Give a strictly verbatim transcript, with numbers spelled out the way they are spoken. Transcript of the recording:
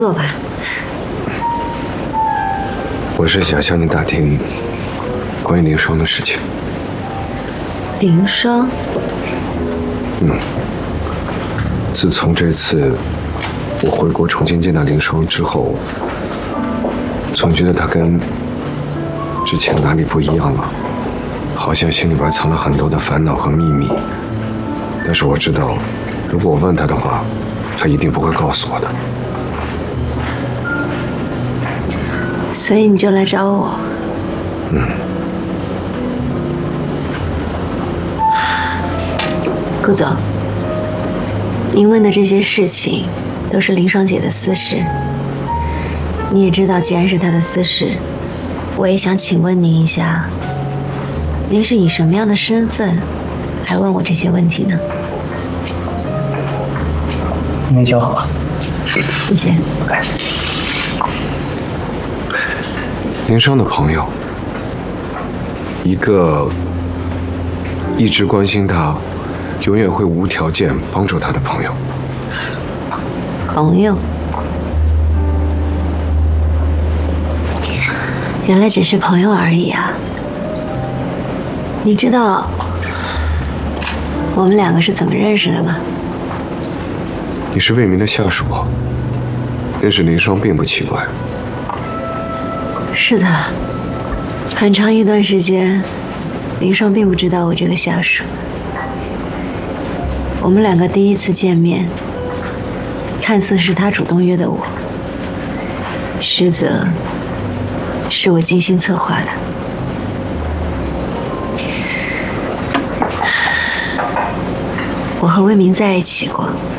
坐吧。 我是想向你打听关于林霜的事情。 林霜？ 嗯。自从这次我回国重新见到林霜之后，总觉得她跟之前哪里不一样了，好像心里边藏了很多的烦恼和秘密。但是我知道，如果我问她的话，她一定不会告诉我的。 所以你就来找我。 嗯。 顾总，您问的这些事情都是林霜姐的私事。你也知道，既然是她的私事，我也想请问您一下，您是以什么样的身份来问我这些问题呢？ 您就好吧。 谢谢。 来。 林霜的朋友，一个一直关心他，永远会无条件帮助他的朋友。 朋友，原来只是朋友而已啊！你知道我们两个是怎么认识的吗？ 你是魏明的下属，认识林霜并不奇怪。 是的，很长一段时间，林霜并不知道我这个下属。我们两个第一次见面，看似是他主动约的我，实则是我精心策划的。我和魏明在一起过。